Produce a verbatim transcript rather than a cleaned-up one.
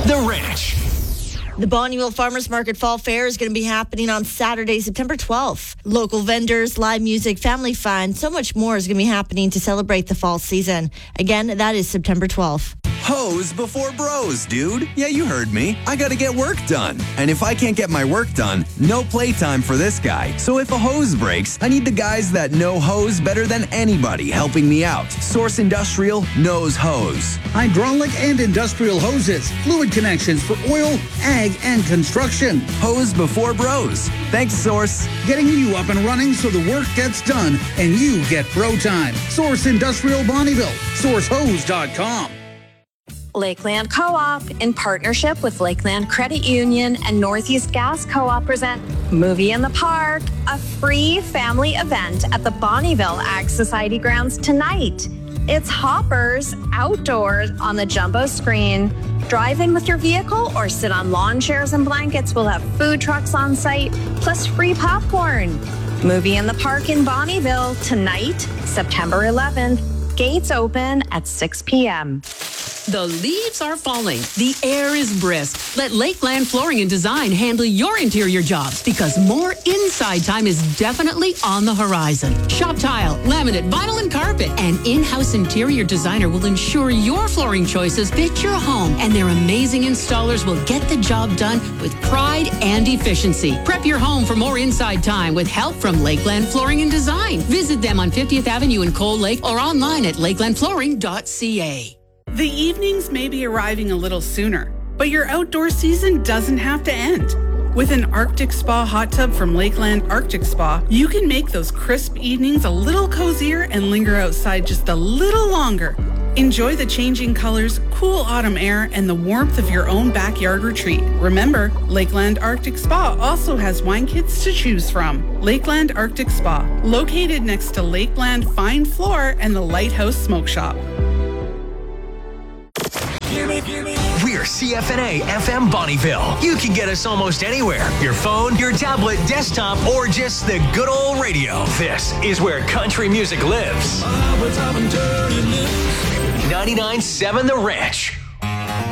The Ranch. The Bonnieville Farmers Market Fall Fair is going to be happening on Saturday, September twelfth. Local vendors, live music, family fun, so much more is going to be happening to celebrate the fall season. Again, that is September twelfth. Hose before bros, dude. Yeah, you heard me. I gotta get work done. And if I can't get my work done, no playtime for this guy. So if a hose breaks, I need the guys that know hose better than anybody helping me out. Source Industrial knows hose. Hydraulic and industrial hoses, fluid connections for oil, ag, and construction. Hose before bros. Thanks, Source. Getting you up and running so the work gets done and you get bro time. Source Industrial Bonnieville. source hose dot com. Lakeland Co-op, in partnership with Lakeland Credit Union and Northeast Gas Co-op, present Movie in the Park, a free family event at the Bonnieville Ag Society grounds tonight. It's Hoppers outdoors on the jumbo screen. Drive in with your vehicle or sit on lawn chairs and blankets. We'll have food trucks on site, plus free popcorn. Movie in the Park in Bonnieville tonight, September eleventh. Gates open at six p.m. The leaves are falling. The air is brisk. Let Lakeland Flooring and Design handle your interior jobs, because more inside time is definitely on the horizon. Shop tile, laminate, vinyl, and carpet. An in-house interior designer will ensure your flooring choices fit your home, and their amazing installers will get the job done with pride and efficiency. Prep your home for more inside time with help from Lakeland Flooring and Design. Visit them on fiftieth Avenue in Cold Lake or online at lakeland flooring dot c a. The evenings may be arriving a little sooner, but your outdoor season doesn't have to end. With an Arctic Spa hot tub from Lakeland Arctic Spa, you can make those crisp evenings a little cozier and linger outside just a little longer. Enjoy the changing colors, cool autumn air, and the warmth of your own backyard retreat. Remember, Lakeland Arctic Spa also has wine kits to choose from. Lakeland Arctic Spa, located next to Lakeland Fine Floor and the Lighthouse Smoke Shop. We're C F N A F M Bonnieville. You can get us almost anywhere. Your phone, your tablet, desktop, or just the good old radio. This is where country music lives. ninety-nine point seven The Ranch.